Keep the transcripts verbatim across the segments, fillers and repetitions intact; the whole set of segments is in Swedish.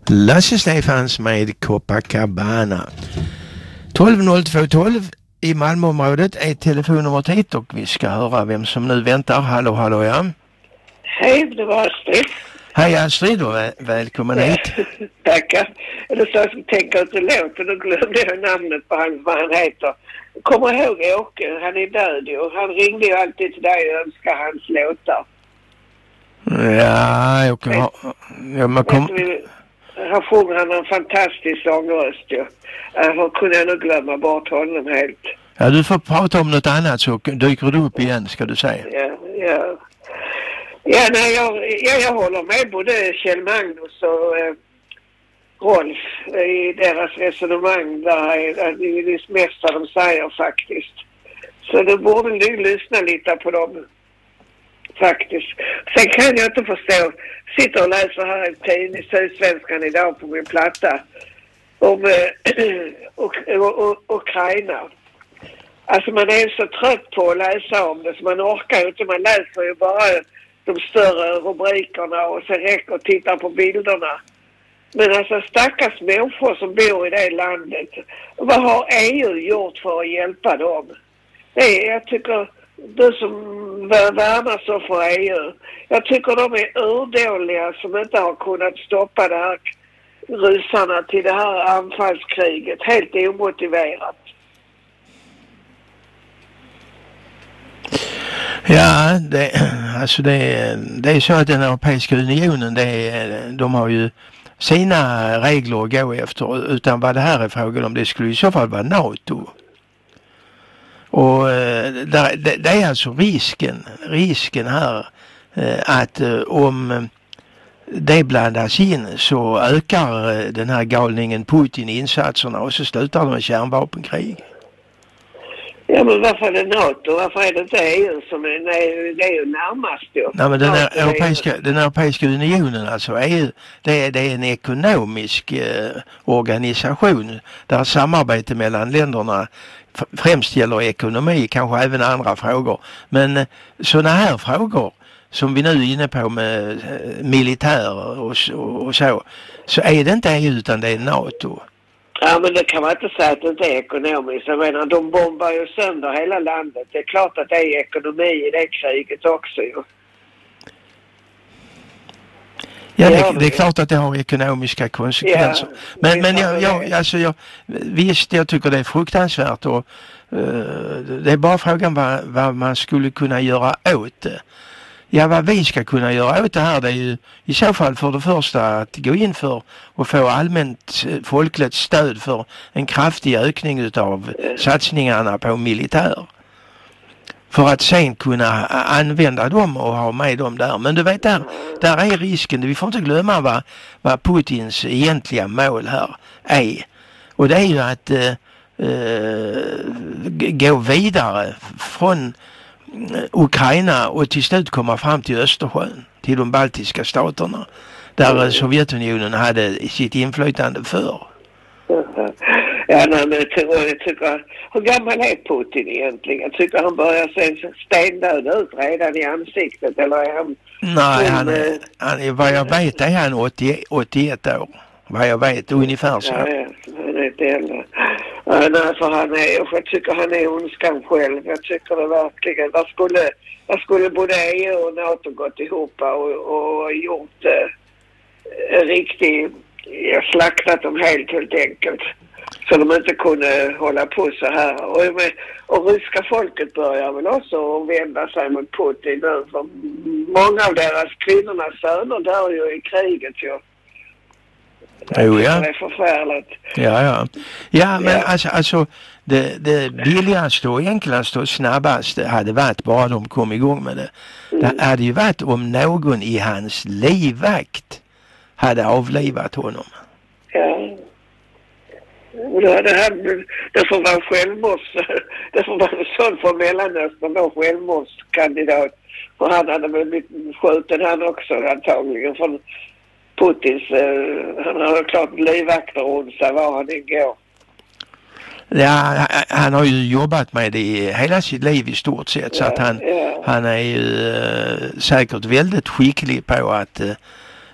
Lasse Stefans med Copacabana. tolv noll två tolv i Malmöområdet är telefonnumret hit och vi ska höra vem som nu väntar. Hallå, hallå, ja. Hej, det var Astrid. Hej Astrid och väl, välkommen ja. hit. Tackar. Eller så jag tänker att det låter, då glömde jag namnet på han, vad han heter. Kommer ihåg Åke, han är död och han ringde ju alltid till dig och önskade hans låtar. Ja, jag kan ha... Ja, man kom... Han sjunger, han har en fantastisk sångröst ju. Jag kunde jag nog glömma bort honom helt. Ja, du får prata om något annat så dyker du upp igen, ska du säga. Ja, ja. Ja, nej, jag, ja, jag håller med både Kjell Magnus och eh, Rolf i deras resonemang. Där är det är det mesta de säger faktiskt. Så du borde du lyssna lite på dem. Faktiskt. Sen kan jag inte förstå. Sitter och läser här i tidningen Sydsvenskan idag på min platta om eh, och, och, och, Ukraina. Alltså man är så trött på att läsa om det så man orkar inte. Man läser ju bara de större rubrikerna och sen räcker och tittar på bilderna. Men alltså stackars människor som bor i det landet. Vad har E U gjort för att hjälpa dem? Det är, jag tycker... Du som värnar så för E U. Jag tycker de är urdåliga som inte har kunnat stoppa det här ryssarna till det här anfallskriget. Helt omotiverat. Ja, det, alltså det, det är så att den Europeiska unionen, det är, de har ju sina regler att gå efter. Utan vad det här är frågan om, det skulle i så fall vara NATO. Och där, det, det är alltså risken, risken här att om det blandas in så ökar den här galningen Putin insatserna och så slutar de med kärnvapenkrig. Ja, men varför är det NATO? Varför är det inte E U som är, nej, det är ju närmast då? Nej, men den, här europeiska, den europeiska unionen, alltså E U, det är, det är en ekonomisk eh, organisation där samarbete mellan länderna främst gäller ekonomi, kanske även andra frågor. Men eh, sådana här frågor som vi nu är inne på med eh, militär och, och, och så, så är det inte E U utan det är NATO. Ja, men det kan man inte säga att det inte är ekonomiskt. Jag menar, de bombar ju sönder hela landet. Det är klart att det är ekonomi i det kriget också ju. Ja, det, det är klart att det har ekonomiska konsekvenser. Ja, men men jag, jag, alltså jag, visst, jag tycker det är fruktansvärt och uh, det är bara frågan vad, vad man skulle kunna göra åt det. Ja, vad vi ska kunna göra åt det här, det är ju i så fall för det första att gå in för och få allmänt folkligt stöd för en kraftig ökning utav satsningarna på militär. För att sen kunna använda dem och ha med dem där. Men du vet, där, där är risken. Vi får inte glömma vad, vad Putins egentliga mål här är. Och det är ju att eh, gå vidare från Ukraina och till slut komma fram till Östersjön, till de baltiska staterna, där Sovjetunionen hade sitt inflytande för. Ja, nej, men jag tycker, jag tycker, hur gammal är Putin egentligen? Jag tycker han börjar se stendöd ut redan i ansiktet, eller är han... Nej, han är, han är, vad jag vet är han åttio, åttioett år. Vad jag vet, ungefär så. Ja, ja, han är inte äldre. Ja, nej, för han är, jag tycker han är ondskan själv. Jag tycker det verkligen. Där skulle, där skulle både E U och NATO gått ihop och, och gjort eh, riktigt, slaktat dem helt helt enkelt. Så de inte kunde hålla på så här. Och, med, och ryska folket börjar väl också vända sig mot Putin nu. För många av deras kvinnornas söner dör ju i kriget ju. Jo, ja. Det är förfärligt. Ja, ja. Ja, men ja. Alltså, alltså det, det billigaste och enklaste och snabbaste hade varit bara de kom igång med det. Mm. Det hade ju varit om någon i hans livvakt hade avlivat honom. Ja. Och då hade han, det får vara självmords, det får vara en sån för Mellanöstern då, självmordskandidat. Och han hade väl blivit skjuten han också antagligen från Putins, uh, han har klart livvakter och sig var han går. Ja, han har ju jobbat med det hela sitt liv i stort sett, så ja, att han, ja. han är ju uh, säkert väldigt skicklig på att uh,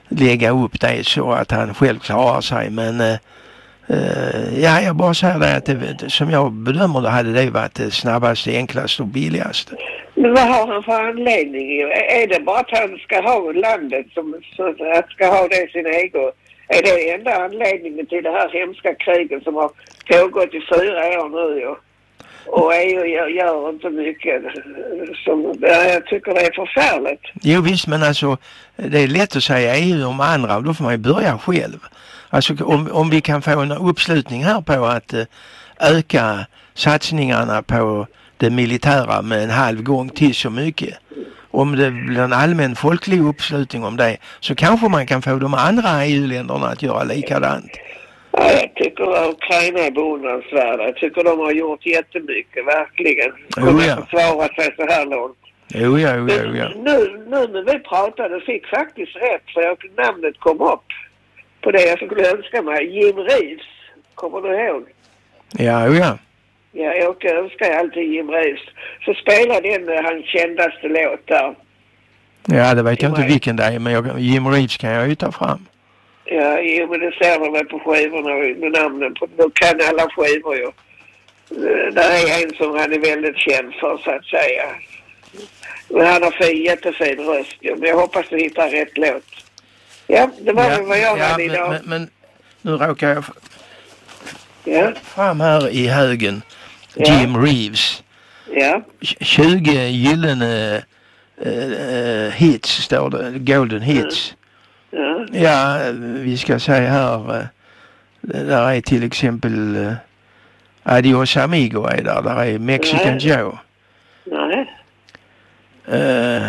lägga upp det så att han själv klarar sig. Men uh, uh, ja, jag bara säger det att det, som jag bedömer det hade det varit det snabbaste, enklaste och billigaste. Men vad har han för anledning? Är det bara att han ska ha landet som så att ska ha det sin egen? Är det enda anledningen till det här hemska kriget som har pågått i fyra år nu? Ja? Och E U gör, gör inte mycket. Som, jag tycker det är förfärligt. Jo visst, men alltså det är lätt att säga E U om andra, då får man ju börja själv. Alltså om, om vi kan få en uppslutning här på att uh, öka satsningarna på det militära med en halv gång till så mycket. Om det blir en allmän folklig uppslutning om det, så kanske man kan få de andra E U-länderna att göra likadant. Ja, jag tycker att Ukraina är beundransvärda. Jag tycker de har gjort jättemycket, verkligen. Oh, ja. Försvara sig så här långt. Jo, ja, jo, ja, jo, ja. Nu, nu när vi pratade fick faktiskt rätt, för jag, namnet kom upp på det jag skulle önska mig. Jim Reeves, kommer du ihåg? Ja, jo, ja. Ja, jag önskar alltid Jim Reeves. Så spelar den hans kändaste låt där. Ja, det vet jag inte vilken det är, men jag, Jim Reeves kan jag ju ta fram. Ja, jo, men det ser man väl på skivorna med namnen på. Då kan alla skivor ju. Där är en som han är väldigt känd för, så att säga. Men han har fin, jättefin röst. Ja. Men jag hoppas du hittar rätt låt. Ja, det var ja, väl vad jag ja, hade idag. Men, men nu råkar jag ja. fram här i högen. Ja. Jim Reeves. Ja. tjugo gyllene uh, hits står det. Golden hits. Ja. Ja, vi ska säga här. Uh, där är till exempel uh, Adios Amigo är där. Där är Mexican Nej. Joe. Nej. Uh,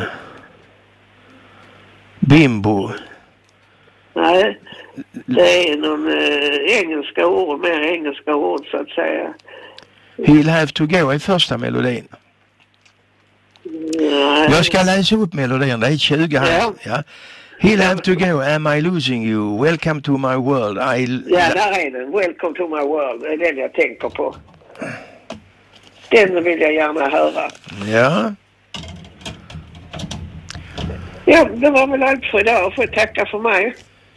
Bimbo. Nej, det är någon uh, engelska ord, mer engelska ord så att säga. He'll have to go är första melodin. Nej. Jag ska läsa upp melodin, det är tjugo här. Ja. Ja. He'll have to go, am I losing you? Welcome to my world. I... Ja, där är den. Welcome to my world. Det är den jag tänker på. Den vill jag gärna höra. Ja. Ja, det var väl allt för idag. Får tacka för mig.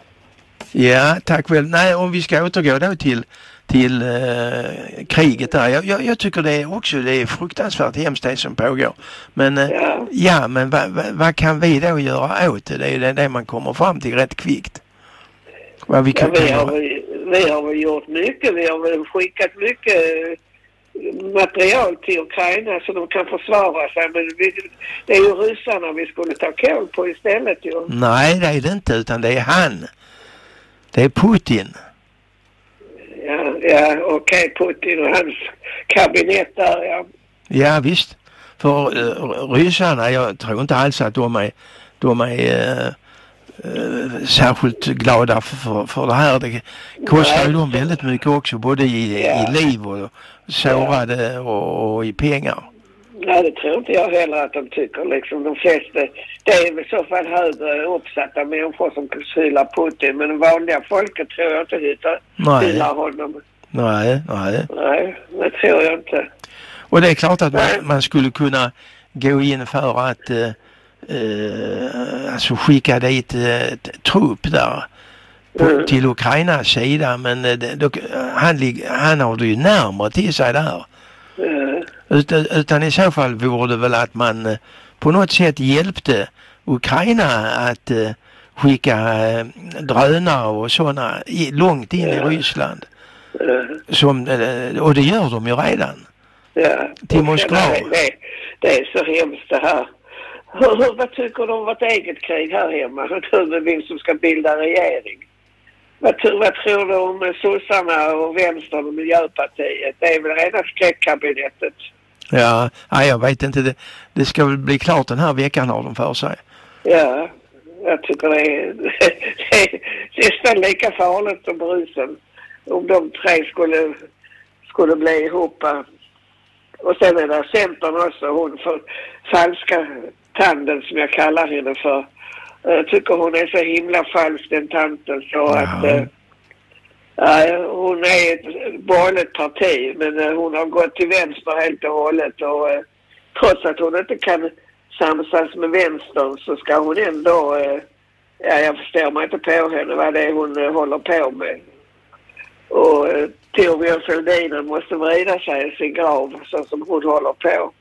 Ja, tack väl. Nej, om vi ska återgå då till, till uh, kriget där. Jag, jag, jag tycker det är också det är fruktansvärt hemskt det som pågår. Men uh, ja. ja, men vad va, va kan vi då göra åt det? Det är det, det man kommer fram till rätt kvickt. Vad vi, kan ja, vi, har, vi, vi har väl gjort mycket. Vi har väl skickat mycket material till Ukraina så de kan försvara sig. Men vi, det är ju ryssarna vi skulle ta koll på istället. Ju. Nej, det är det inte, utan det är han. Det är Putin. Ja, ja okej, okay, Putin och hans kabinett där, ja. Ja, visst. För uh, ryssarna, jag tror inte alls att de är, de är uh, uh, särskilt glada för, för, för det här. Det kostar ju dem väldigt mycket också, både i, ja. i liv och sårade ja. och, och i pengar. Nej, det tror inte jag heller att de tycker. Liksom de flesta, det är väl i så fall högre uppsatta människor som hyllar Putin. Men vanliga folket tror jag inte hittar, hyllar honom. Nej, nej. Nej, det tror jag inte. Och det är klart att man, man skulle kunna gå in för att uh, uh, alltså skicka dit uh, trupp där på, mm. till Ukrainas sida. Men uh, då, han, han har det ju närmare till sig där. Mm. Utan, utan i så fall vore det väl att man uh, på något sätt hjälpte Ukraina att uh, skicka uh, drönare och sådana i, långt in mm. i Ryssland. Mm. Som, uh, och det gör de ju redan. Ja, till Moskva. Det, det är så hemskt det här. Hur, hur, vad tycker du om vårt eget krig här hemma? Hur vem som ska bilda regering? Vad, vad tror du om sossarna och vänstern och Miljöpartiet? Det är väl redan skräckkabinettet. Ja, nej, jag vet inte. Det, det ska väl bli klart den här veckan har de för sig. Ja, jag tycker det är, det är nästan lika farligt som brusen. Om de tre skulle, skulle bli ihop. Och sen är det Centern också, hon för falska tanden som jag kallar henne för. Jag tycker hon är så himla falsk den tanten så ja. att äh, hon är ett borgerligt parti men äh, hon har gått till vänster helt och hållet och äh, trots att hon inte kan samsas med vänstern så ska hon ändå äh, Ja, jag förstår mig inte på henne vad det är hon uh, håller på med. Och uh, Torbjörn Fälldin måste vrida sig i sin grav så som hon håller på.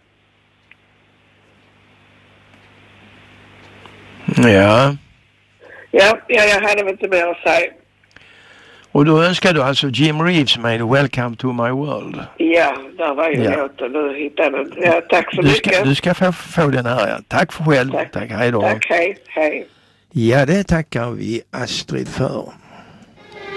Ja. Ja, ja, jag hade väl inte mer att säga. Och då önskar du alltså Jim Reeves med Welcome to my world. Ja, där var ju ja. låten. Du hittade den. Ja, tack så du ska, mycket. Du ska få, få den här. Ja. Tack för själv. Tack. Tack, hej då. Tack, hej, hej. Ja, det tackar vi Astrid för.